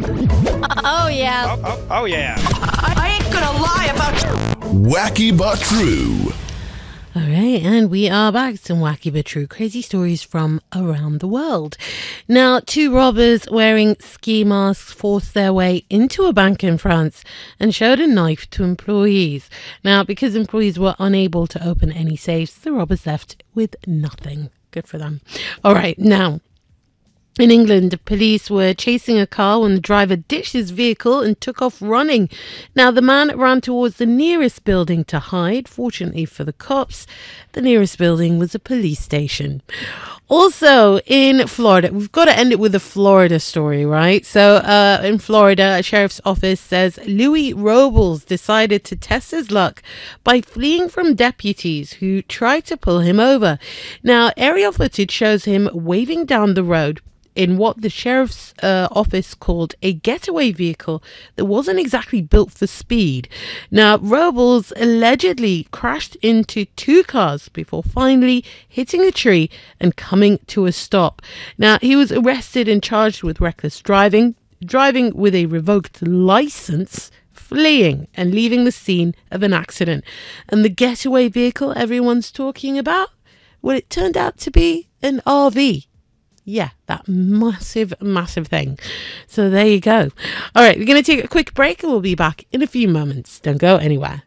Oh, yeah. Oh, yeah. I ain't gonna lie about Wacky but True. All right, and we are back. Some wacky but true crazy stories from around the world. Now, two robbers wearing ski masks forced their way into a bank in France and showed a knife to employees. Now, because employees were unable to open any safes, the robbers left with nothing. Good for them. All right, now, in England, the police were chasing a car when the driver ditched his vehicle and took off running. Now, the man ran towards the nearest building to hide. Fortunately for the cops, the nearest building was a police station. Also, in Florida, we've got to end it with a Florida story, right? So, in Florida, a sheriff's office says Louis Robles decided to test his luck by fleeing from deputies who tried to pull him over. Now, aerial footage shows him waving down the road in what the sheriff's office called a getaway vehicle that wasn't exactly built for speed. Now, Robles allegedly crashed into two cars before finally hitting a tree and coming to a stop. Now, he was arrested and charged with reckless driving, driving with a revoked license, fleeing and leaving the scene of an accident. And the getaway vehicle everyone's talking about, well, it turned out to be an RV. Yeah, that massive thing. So there you go. All right, we're going to take a quick break and we'll be back in a few moments. Don't go anywhere.